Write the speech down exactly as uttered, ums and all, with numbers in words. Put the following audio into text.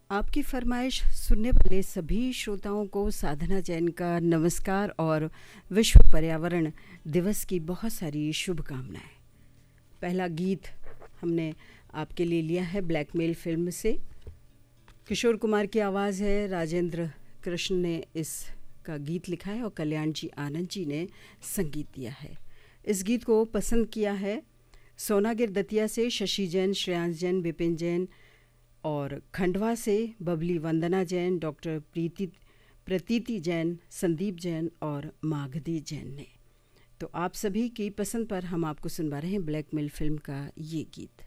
आपकी फरमाइश सुनने वाले सभी श्रोताओं को साधना जैन का नमस्कार और विश्व पर्यावरण दिवस की बहुत सारी शुभकामनाएं। पहला गीत हमने आपके लिए लिया है ब्लैकमेल फिल्म से। किशोर कुमार की आवाज़ है, राजेंद्र कृष्ण ने इसका गीत लिखा है और कल्याण जी आनंद जी ने संगीत दिया है। इस गीत को पसंद किया है सोनागिर दतिया से शशि जैन, श्रेयांश जैन, विपिन जैन और खंडवा से बबली वंदना जैन, डॉक्टर प्रीति प्रतीति जैन, संदीप जैन और मागधी जैन ने। तो आप सभी की पसंद पर हम आपको सुनवा रहे हैं ब्लैकमेल फिल्म का ये गीत।